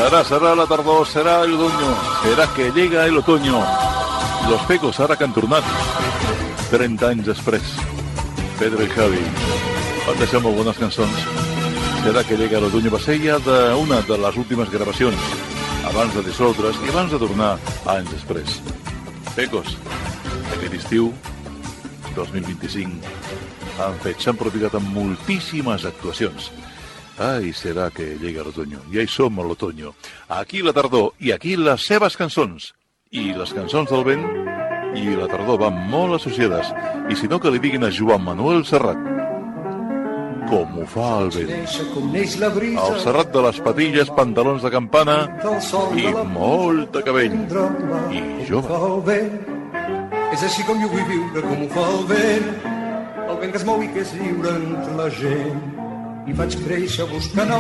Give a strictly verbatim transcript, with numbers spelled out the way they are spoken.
Será, será la tardor, será el otoño, será que llega el otoño. Los Pecos ara que han tornat, trenta anys després. Pedro i Javi van deixar molt bones cançons. Será que llega el otoño va ser ja d'una de les últimes gravacions, abans de dissoldre's i abans de tornar anys després. Pecos, aquest estiu, dos mil vint-i-cinc, han fet, s'han prodigat amb moltíssimes actuacions. Ai, serà que llega l'otoño. I ahí som a l'otoño. Aquí la tardor i aquí les seves cançons. I les cançons del vent i la tardor van molt associades. I si no, que li diguin a Joan Manuel Serrat. Com ho fa el vent. El Serrat de les patilles, pantalons de campana i molt de cabell. I jove. És així com jo vull viure, com ho fa el vent. El vent que es mou i que és lliure entre la gent. I vaig créixer buscant